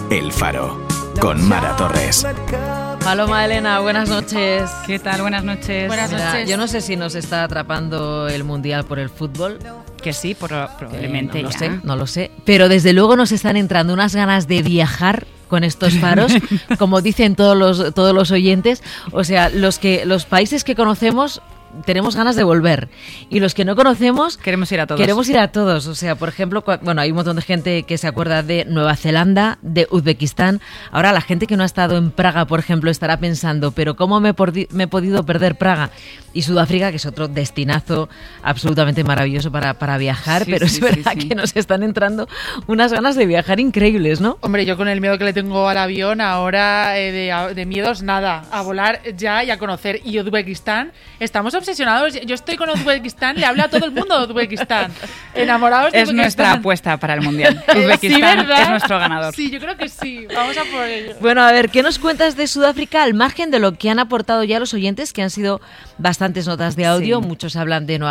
El Faro, con Mara Torres. Paloma Elena, buenas noches. ¿Qué tal? Buenas noches. Buenas noches. Yo no sé si nos está atrapando el Mundial por el fútbol. Que sí, probablemente no lo sé. Pero desde luego nos están entrando unas ganas de viajar con estos faros, como dicen todos los oyentes. O sea, los países que conocemos tenemos ganas de volver, y los que no conocemos queremos ir a todos. O sea, por ejemplo, hay un montón de gente que se acuerda de Nueva Zelanda, de Uzbekistán. Ahora la gente que no ha estado en Praga, por ejemplo, estará pensando, pero ¿cómo me he podido perder Praga? Y Sudáfrica, que es otro destinazo absolutamente maravilloso para viajar, pero es verdad que nos están entrando unas ganas de viajar increíbles, ¿no? Hombre, yo con el miedo que le tengo al avión ahora, de miedos nada, a volar ya y a conocer. Y Uzbekistán, estamos obsesionados. Yo estoy con Uzbekistán, le hablo a todo el mundo de Uzbekistán. Enamorados de Uzbekistán. Es nuestra apuesta para el Mundial. Uzbekistán es nuestro ganador. Sí, yo creo que sí. Vamos a por ello. Bueno, a ver, ¿qué nos cuentas de Sudáfrica al margen de lo que han aportado ya los oyentes, que han sido bastantes notas de audio? Sí. Muchos hablan de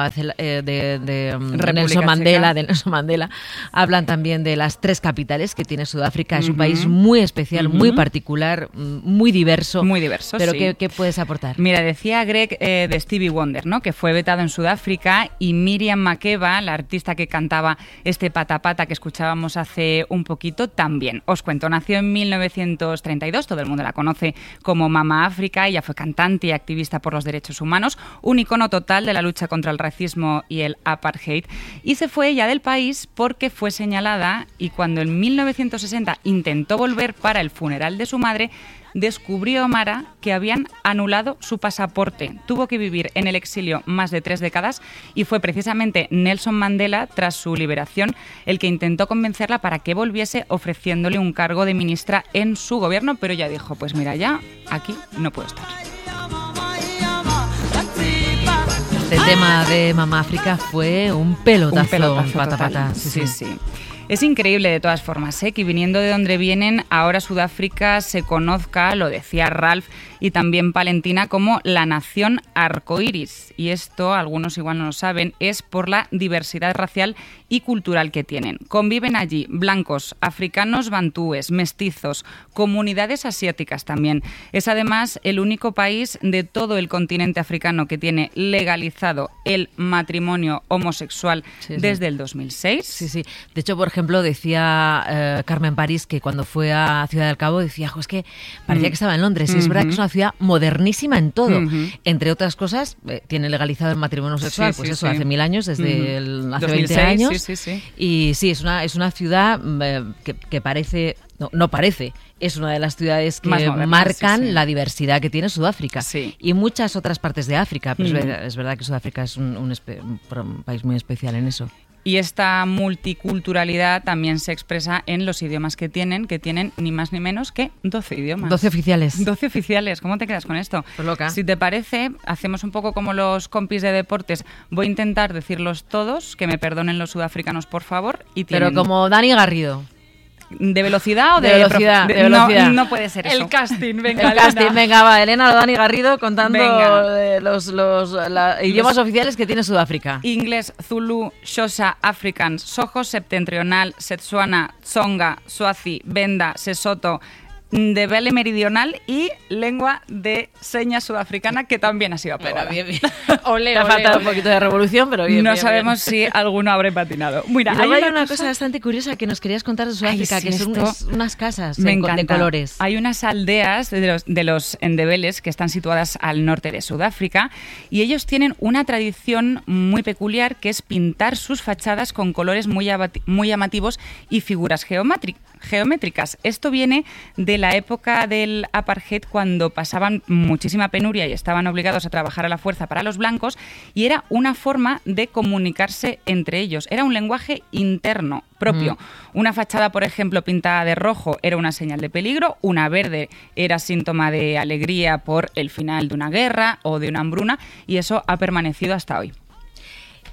Nelson Mandela. Hablan también de las 3 capitales que tiene Sudáfrica. Es un país muy especial, muy particular, muy diverso. Muy diverso, pero sí. ¿qué puedes aportar? Mira, decía Greg de Stevie Wonder, ¿no?, que fue vetado en Sudáfrica, y Miriam Makeba, la artista que cantaba este patapata que escuchábamos hace un poquito, también. Os cuento, nació en 1932, todo el mundo la conoce como Mama África. Ella fue cantante y activista por los derechos humanos, un icono total de la lucha contra el racismo y el apartheid, y se fue ella del país porque fue señalada, y cuando en 1960 intentó volver para el funeral de su madre, descubrió Mara que habían anulado su pasaporte. Tuvo que vivir en el exilio más de 3 décadas, y fue precisamente Nelson Mandela, tras su liberación, el que intentó convencerla para que volviese, ofreciéndole un cargo de ministra en su gobierno, pero ella dijo, pues mira, ya aquí no puedo estar. Este tema de Mama África fue un pelotazo pata. Sí. Es increíble de todas formas, que viniendo de donde vienen, ahora Sudáfrica se conozca, lo decía Ralph y también Valentina, como la nación arcoíris. Y esto, algunos igual no lo saben, es por la diversidad racial y cultural que tienen. Conviven allí blancos, africanos, bantúes, mestizos, comunidades asiáticas también. Es además el único país de todo el continente africano que tiene legalizado el matrimonio homosexual desde el 2006. Sí. De hecho, por ejemplo, decía Carmen París que cuando fue a Ciudad del Cabo decía, es que parecía que estaba en Londres. Y es verdad que es una ciudad modernísima en todo. Entre otras cosas, tiene legalizado el matrimonio sexual, hace 1000 años, desde hace 20 años. Sí. Y sí, es una ciudad que parece... No parece, es una de las ciudades que modernas, marcan la diversidad que tiene Sudáfrica y muchas otras partes de África. Pero es verdad que Sudáfrica es un país muy especial en eso. Y esta multiculturalidad también se expresa en los idiomas que tienen ni más ni menos que 12 idiomas. 12 oficiales. 12 oficiales. ¿Cómo te quedas con esto? Pues loca. Si te parece, hacemos un poco como los compis de deportes. Voy a intentar decirlos todos, que me perdonen los sudafricanos, por favor. Pero como Dani Garrido. ¿De velocidad o de velocidad? De velocidad. No puede ser eso. El casting, venga. Venga, va, Elena o Dani Garrido contando los idiomas oficiales que tiene Sudáfrica. Inglés, Zulu, Xhosa, Afrikaans, Soho septentrional, Setswana, Tsonga, Swazi, Venda, Sesotho, Ndebele meridional y lengua de señas sudafricana, que también ha sido aprobada. Bien. Te ha faltado un poquito de revolución, pero bien. No sabemos si alguno habrá patinado. Mira, hay una cosa bastante curiosa que nos querías contar de Sudáfrica, que son unas casas de colores. Hay unas aldeas de los Ndebeles que están situadas al norte de Sudáfrica, y ellos tienen una tradición muy peculiar, que es pintar sus fachadas con colores muy llamativos y figuras geométricas. Esto viene de la época del apartheid, cuando pasaban muchísima penuria y estaban obligados a trabajar a la fuerza para los blancos, y era una forma de comunicarse entre ellos. Era un lenguaje interno propio. Una fachada, por ejemplo, pintada de rojo era una señal de peligro, una verde era síntoma de alegría por el final de una guerra o de una hambruna, y eso ha permanecido hasta hoy.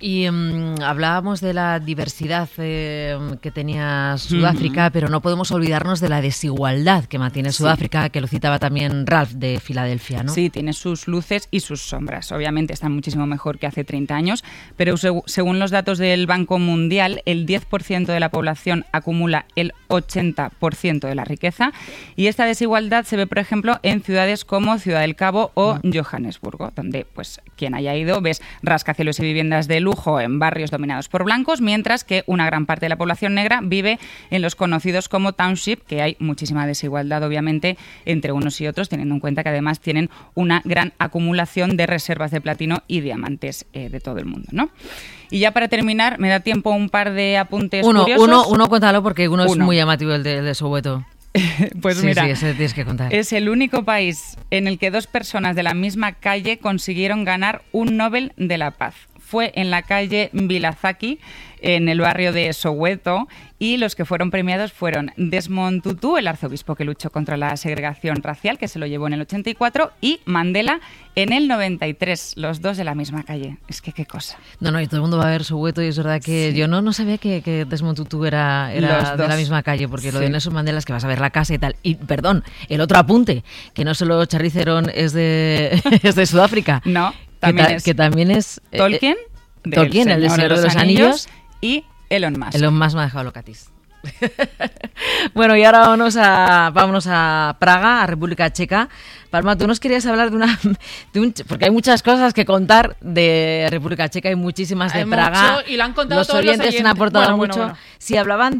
Y hablábamos de la diversidad que tenía Sudáfrica, pero no podemos olvidarnos de la desigualdad que mantiene Sudáfrica, que lo citaba también Ralph de Filadelfia, ¿no? Sí, tiene sus luces y sus sombras. Obviamente están muchísimo mejor que hace 30 años, pero según los datos del Banco Mundial, el 10% de la población acumula el 80% de la riqueza, y esta desigualdad se ve, por ejemplo, en ciudades como Ciudad del Cabo o Johannesburgo, donde, pues, quien haya ido, ves rascacielos y viviendas de lujo en barrios dominados por blancos, mientras que una gran parte de la población negra vive en los conocidos como township, que hay muchísima desigualdad, obviamente, entre unos y otros, teniendo en cuenta que además tienen una gran acumulación de reservas de platino y diamantes de todo el mundo, ¿no? Y ya para terminar, me da tiempo un par de apuntes curiosos. Uno cuéntalo, porque uno es muy llamativo, el de Soweto. Pues sí, mira, sí, ese tienes que contar. Es el único país en el que 2 personas de la misma calle consiguieron ganar un Nobel de la Paz. Fue en la calle Vilazaki, en el barrio de Soweto, y los que fueron premiados fueron Desmond Tutu, el arzobispo que luchó contra la segregación racial, que se lo llevó en el 84, y Mandela en el 93, los 2 de la misma calle. Es que qué cosa. No, y todo el mundo va a ver Soweto, y es verdad que sí. Yo no sabía que Desmond Tutu era de la misma calle, porque lo de Nelson Mandela es que vas a ver la casa y tal. Y, perdón, el otro apunte, que no solo Charlize Theron es de Sudáfrica. No. Que también es Tolkien, el del Señor de los Anillos, y Elon Musk. Elon Musk me ha dejado locatis. Bueno, y ahora vámonos a Praga, a República Checa. Palma, tú nos querías hablar porque hay muchas cosas que contar de República Checa, hay muchísimas de Praga. Mucho, y lo han contado los todos oyentes han aportado mucho. Bueno. Si hablaban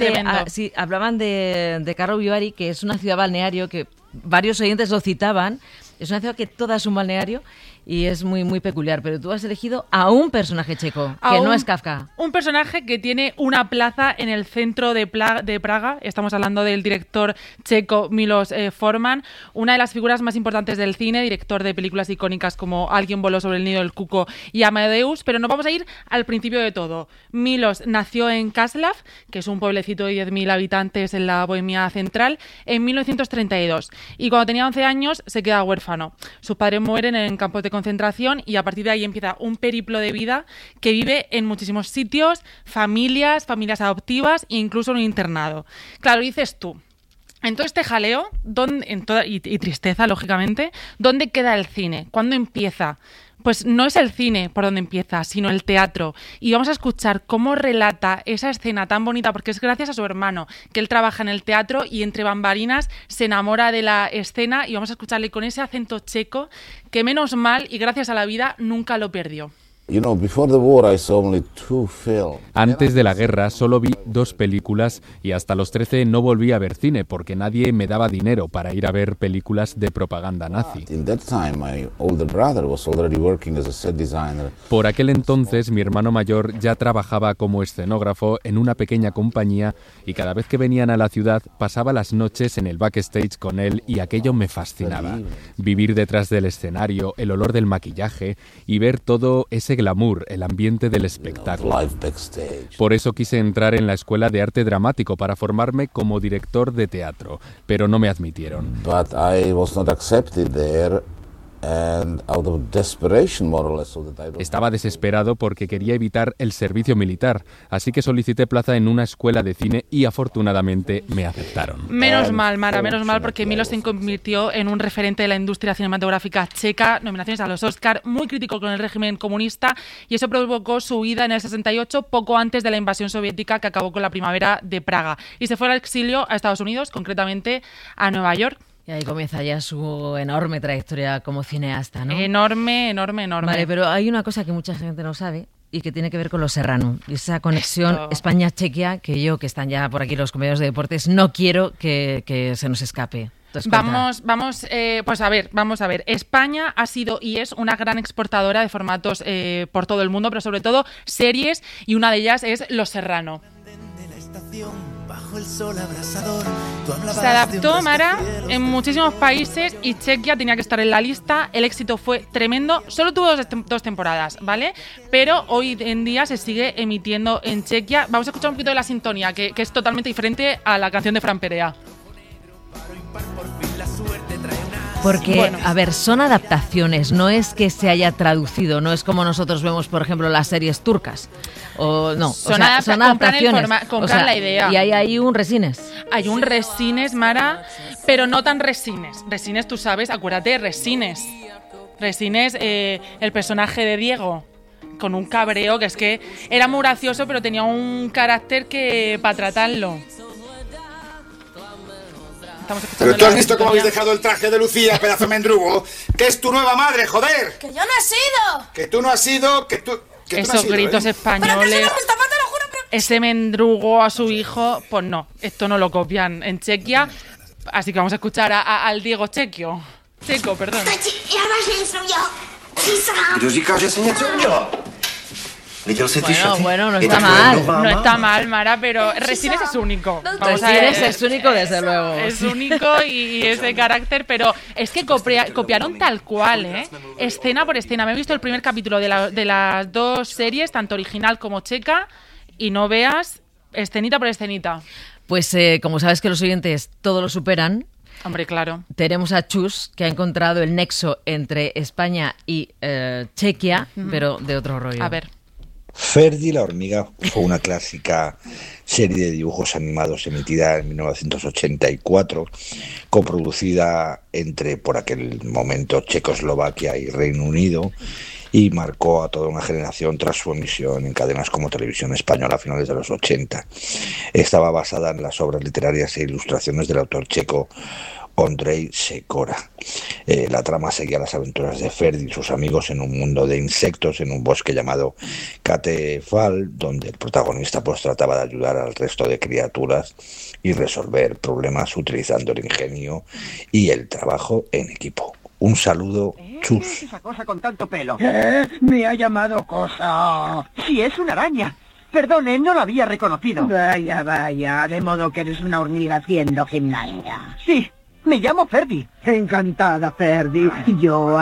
de Karlovy que es una ciudad balneario que varios oyentes lo citaban. Es una ciudad que toda es un balneario y es muy, muy peculiar, pero tú has elegido a un personaje checo, que no es Kafka. Un personaje que tiene una plaza en el centro de Praga. Estamos hablando del director checo Milos Forman, una de las figuras más importantes del cine, director de películas icónicas como Alguien voló sobre el nido del cuco y Amadeus, pero nos vamos a ir al principio de todo. Milos nació en Kaslav, que es un pueblecito de 10.000 habitantes en la Bohemia central, en 1932, y cuando tenía 11 años se queda huérfano. Sus padres mueren en campos de concentración y a partir de ahí empieza un periplo de vida que vive en muchísimos sitios, familias adoptivas e incluso en un internado. Claro, dices tú, en todo este jaleo y tristeza, lógicamente, ¿dónde queda el cine? ¿Cuándo empieza? Pues no es el cine por donde empieza, sino el teatro. Y vamos a escuchar cómo relata esa escena tan bonita, porque es gracias a su hermano, que él trabaja en el teatro y entre bambalinas se enamora de la escena, y vamos a escucharle con ese acento checo que, menos mal y gracias a la vida, nunca lo perdió. Antes de la guerra solo vi 2 películas y hasta los 13 no volví a ver cine porque nadie me daba dinero para ir a ver películas de propaganda nazi. Por aquel entonces mi hermano mayor ya trabajaba como escenógrafo en una pequeña compañía y cada vez que venían a la ciudad pasaba las noches en el backstage con él y aquello me fascinaba. Vivir detrás del escenario, el olor del maquillaje y ver todo ese glamour, el ambiente del espectáculo. Por eso quise entrar en la Escuela de Arte Dramático para formarme como director de teatro, pero no me admitieron. Estaba desesperado porque quería evitar el servicio militar, así que solicité plaza en una escuela de cine y afortunadamente me aceptaron. Menos mal, Mara, menos mal, porque Milos se convirtió en un referente de la industria cinematográfica checa, nominaciones a los Oscar, muy crítico con el régimen comunista, y eso provocó su huida en el 68, poco antes de la invasión soviética que acabó con la primavera de Praga, y se fue al exilio a Estados Unidos, concretamente a Nueva York. Y ahí comienza ya su enorme trayectoria como cineasta, ¿no? Enorme. Vale, pero hay una cosa que mucha gente no sabe y que tiene que ver con Los Serrano. Y esa conexión España-Chequia que están ya por aquí los compañeros de deportes, no quiero que se nos escape. Entonces, vamos a ver. España ha sido y es una gran exportadora de formatos por todo el mundo, pero sobre todo series, y una de ellas es Los Serrano. Se adaptó, Mara, en muchísimos países y Chequia tenía que estar en la lista. El éxito fue tremendo. Solo tuvo 2 temporadas, ¿vale? Pero hoy en día se sigue emitiendo en Chequia. Vamos a escuchar un poquito de la sintonía, que es totalmente diferente a la canción de Fran Perea. Porque, Bueno. a ver, son adaptaciones, no es que se haya traducido, no es como nosotros vemos, por ejemplo, las series turcas. O no, Son o sea, adapta- son compran el adaptaciones. forma- compran la idea. Y hay ahí un resines. Hay un Resines, Mara, pero no tan Resines. Resines, tú sabes, acuérdate de Resines. Resines, el personaje de Diego, con un cabreo que es que era muy gracioso, pero tenía un carácter que para tratarlo. Estamos escuchando Pero tú la has visto cómo historia. habéis dejado el traje de Lucía, pedazo mendrugo. Que es tu nueva madre, joder. ¡Que yo no he sido! Que tú no has sido, que tú no has Esos sido, gritos ¿eh? ¡Pero que españoles, soy una Mustafa, te lo juro! ese mendrugo a su hijo, pues no, esto no lo copian en Chequia, así que vamos a escuchar al Diego Checo, perdón. Já máš něco udělal. Přísahám. Kdo říká, že jsi něco udělal? Viděl jsi ty šaty? Bueno, no Je está taková mal. nová No máma. está mal, Mara, pero Resines es único. Vamos a ver, Resines es único, desde luego. es único y ese carácter, pero es que copiaron tal cual, escena por escena. Me he visto el primer capítulo de las dos series, tanto original como checa, y no veas escenita por escenita. Pues como sabes que los oyentes todo lo superan, Hombre, claro. tenemos a Chus, que ha encontrado el nexo entre España y Chequia, pero de otro rollo. A ver. Ferdi la hormiga fue una clásica serie de dibujos animados emitida en 1984, coproducida entre, por aquel momento, Checoslovaquia y Reino Unido, y marcó a toda una generación tras su emisión en cadenas como Televisión Española a finales de los 80. Estaba basada en las obras literarias e ilustraciones del autor checo Ondřej Sekora. La trama seguía las aventuras de Ferdi y sus amigos en un mundo de insectos en un bosque llamado Katefal, donde el protagonista pues trataba de ayudar al resto de criaturas y resolver problemas utilizando el ingenio y el trabajo en equipo. Un saludo, Chus. Esa cosa con tanto pelo. Me ha llamado cosa. Sí, es una araña. Perdone, no la había reconocido. Vaya, vaya, de modo que eres una hormiga haciendo gimnasia. Sí, me llamo Ferdi. Encantada, Ferdi. Yo,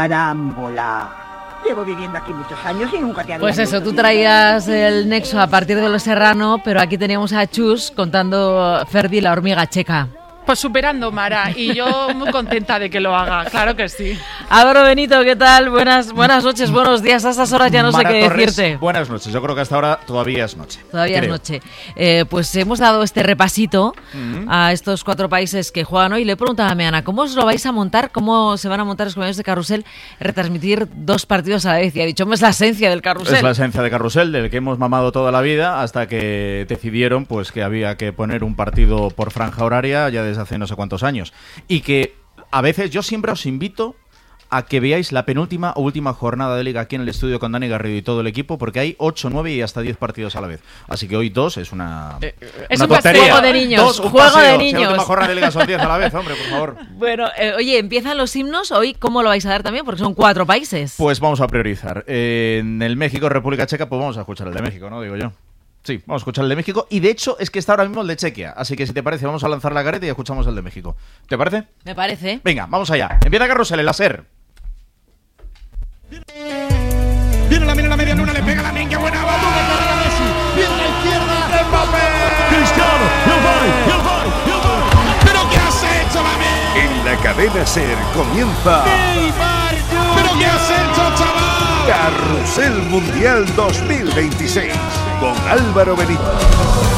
Arámbula. Llevo viviendo aquí muchos años y nunca te había Pues eso, visto. tú traías el nexo a partir de Los Serrano, pero aquí teníamos a Chus contando Ferdi la hormiga checa. Pues superando, Mara, y yo muy contenta de que lo haga, claro que sí. Álvaro Benito, ¿qué tal? Buenas noches, buenos días. A estas horas ya no sé Mara qué Torres, decirte. buenas noches. Yo creo que hasta ahora todavía es noche. Todavía creo. es noche. Pues hemos dado este repasito a estos 4 países que juegan hoy. Le he preguntado a Meana, ¿cómo os lo vais a montar? ¿Cómo se van a montar los compañeros de Carrusel? Retransmitir 2 partidos a la vez. Y ha dicho, es la esencia del Carrusel. Es la esencia de Carrusel, del que hemos mamado toda la vida, hasta que decidieron pues que había que poner un partido por franja horaria ya desde hace no sé cuántos años. Y que a veces yo siempre os invito a que veáis la penúltima o última jornada de Liga aquí en el estudio con Dani Garrido y todo el equipo, porque hay 8, 9 y hasta 10 partidos a la vez. Así que hoy 2 es una es un tontería. juego de niños, 2, un juego paseo. de Si la niños. última jornada de Liga son 10 a la vez, hombre, por favor. Bueno, oye, empiezan los himnos. Hoy, ¿cómo lo vais a dar también? Porque son 4 países. Pues vamos a priorizar. En el México, República Checa, pues vamos a escuchar el de México, ¿no? Digo yo. Sí, vamos a escuchar el de México. Y de hecho es que está ahora mismo el de Chequia. Así que si te parece, vamos a lanzar la careta y escuchamos el de México. ¿Te parece? Me parece. Venga, vamos allá. Empieza Carrusel, el láser. Viene la media luna, le pega la minga, buena bola. Viene la izquierda, Mbappé. Cristiano, ¿Pero qué has hecho, mami? En la cadena SER comienza ¿Pero qué has hecho, chaval? Carrusel Mundial 2026 con Álvaro Benito.